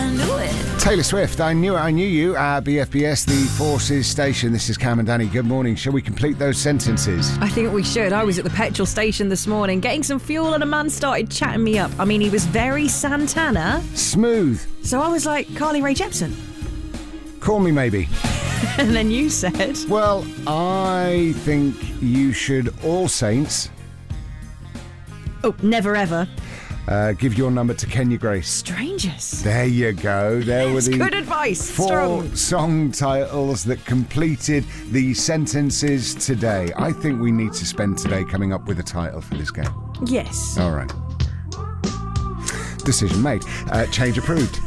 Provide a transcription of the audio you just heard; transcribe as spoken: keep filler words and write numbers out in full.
I knew it. Taylor Swift, I Knew It, I Knew You at B F B S, the Forces Station. This is Cam and Danny. Good morning. Shall we complete those sentences? I think we should. I was at the petrol station this morning getting some fuel and a man started chatting me up. I mean, he was very Santana. Smooth. So I was like, Carly Rae Jepsen. Call me maybe. And then you said... Well, I think you should, All Saints... Oh, never ever. Uh, give your number to Kenya Grace. Strangers. There you go. There were It's the good advice. four Strong. song titles that completed the sentences today. I think we need to spend today coming up with a title for this game. Yes. All right. Decision made. Uh, change approved.